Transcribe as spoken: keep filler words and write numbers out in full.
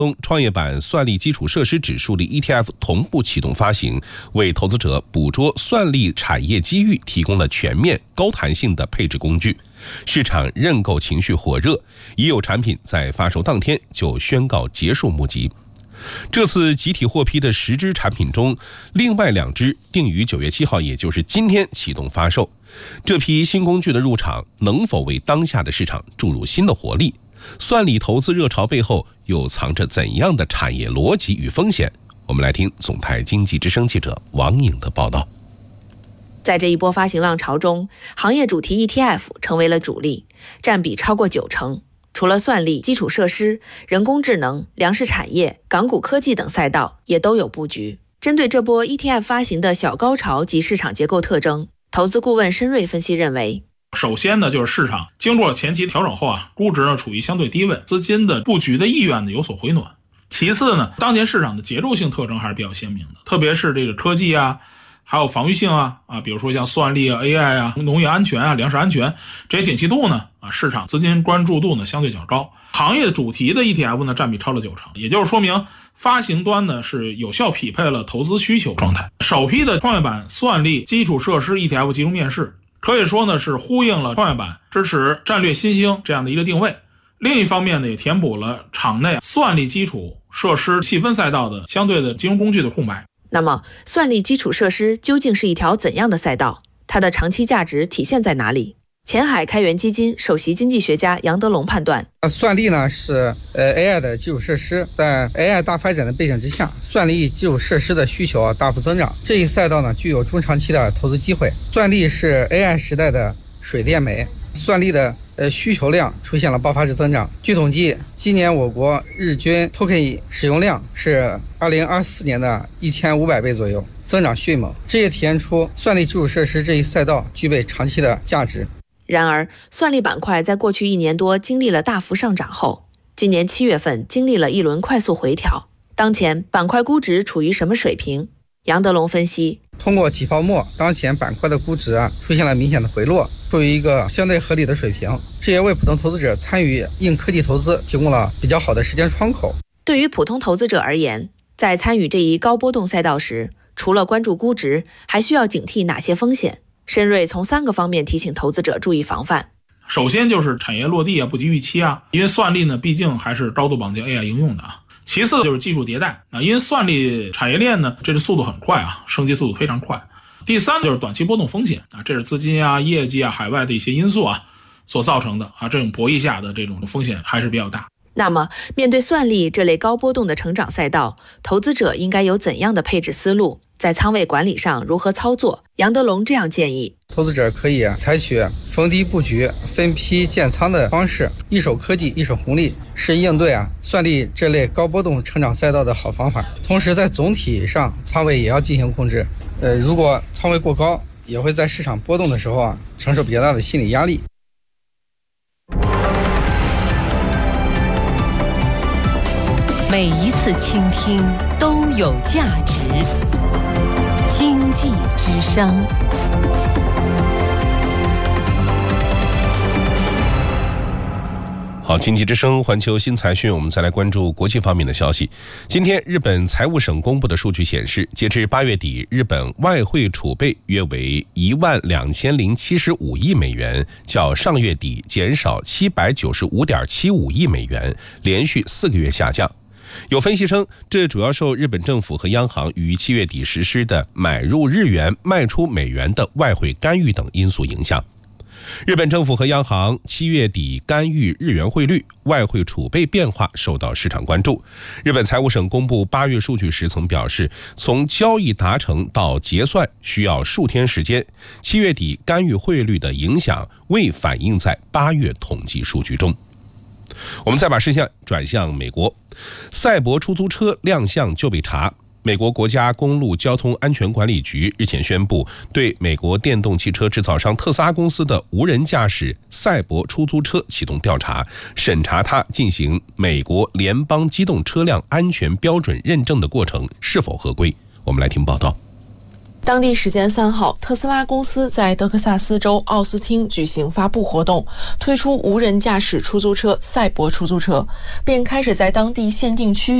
创业板算力基础设施指数的 E T F 同步启动发行，为投资者捕捉算力产业机遇提供了全面高弹性的配置工具。市场认购情绪火热，已有产品在发售当天就宣告结束募集。这次集体获批的十支产品中，另外两支定于九月七号，也就是今天启动发售。这批新工具的入场能否为当下的市场注入新的活力？算力投资热潮背后又藏着怎样的产业逻辑与风险？我们来听总台经济之声记者王颖的报道。 在这一波发行浪潮中，行业主题 E T F 成为了主力，占比超过九成。除了算力、基础设施、人工智能、粮食产业、港股科技等赛道也都有布局。针对这波 E T F 发行的小高潮及市场结构特征，投资顾问申瑞分析认为， 首先呢，就是市场经过前期调整后啊，估值呢处于相对低位，资金的布局的意愿呢有所回暖。其次呢，当前市场的节奏性特征还是比较鲜明的，特别是这个科技啊，还有防御性啊啊，比如说像算力啊、A I 啊、农业安全啊、粮食安全这些景气度呢啊，市场资金关注度呢相对较高。行业主题的 E T F 呢占比超了九成，也就是说明发行端呢是有效匹配了投资需求状态。首批的创业板算力基础设施 E T F 集中面世，可以说呢是呼应了创业板支持战略新兴这样的一个定位。另一方面呢，也填补了场内算力基础设施细分赛道的相对的金融工具的空白。 那么，算力基础设施究竟是一条怎样的赛道？它的长期价值体现在哪里？前海开源基金首席经济学家杨德龙判断， 算力呢是呃 A I 的基础设施，在 A I 大发展的背景之下，算力基础设施的需求啊大幅增长，这一赛道呢具有中长期的投资机会。算力是 A I 时代的水电煤，算力的呃需求量出现了爆发式增长。据统计，今年我国日均 token 使用量是二零二四年的一千五百倍左右，增长迅猛。这也体现出算力基础设施这一赛道具备长期的价值。 然而，算力板块在过去一年多经历了大幅上涨后，今年七月份经历了一轮快速回调。当前板块估值处于什么水平？杨德龙分析， 通过挤泡沫，当前板块的估值啊出现了明显的回落，处于一个相对合理的水平，这也为普通投资者参与硬科技投资提供了比较好的时间窗口。 对于普通投资者而言，在参与这一高波动赛道时，除了关注估值，还需要警惕哪些风险？申瑞从三个方面提醒投资者注意防范。 首先就是产业落地啊，不及预期啊，因为算力呢毕竟还是高度绑定 A I 应用的啊。其次就是技术迭代啊，因为算力产业链呢这是速度很快啊，升级速度非常快。第三就是短期波动风险啊，这是资金啊、业绩啊、海外的一些因素啊所造成的啊，这种博弈下的这种风险还是比较大。 那么面对算力这类高波动的成长赛道，投资者应该有怎样的配置思路？在仓位管理上如何操作？杨德龙这样建议， 投资者可以采取逢低布局、分批建仓的方式，一手科技一手红利，是应对啊算力这类高波动成长赛道的好方法。同时在总体上仓位也要进行控制，呃，如果仓位过高，也会在市场波动的时候啊承受比较大的心理压力。 每一次倾听都有价值。经济之声。 好，经济之声环球新财讯，我们再来关注国际方面的消息。今天，日本财务省公布的数据显示，截至八月底，日本外汇储备约为一万两千零七十五亿美元，较上月底减少七百九十五点七五亿美元，连续四个月下降。有分析称，这主要受日本政府和央行于七月底实施的买入日元、卖出美元的外汇干预等因素影响。日本政府和央行七月底干预日元汇率、外汇储备变化受到市场关注。日本财务省公布八月数据时曾表示，从交易达成到结算需要数天时间，七月底干预汇率的影响未反映在八月统计数据中。我们再把视线转向美国，赛博出租车亮相就被查。美国国家公路交通安全管理局日前宣布，对美国电动汽车制造商特斯拉公司的无人驾驶赛博出租车启动调查，审查它进行美国联邦机动车辆安全标准认证的过程是否合规。我们来听报道。 当地时间三号，特斯拉公司在德克萨斯州奥斯汀举行发布活动，推出无人驾驶出租车赛博出租车，并开始在当地限定区域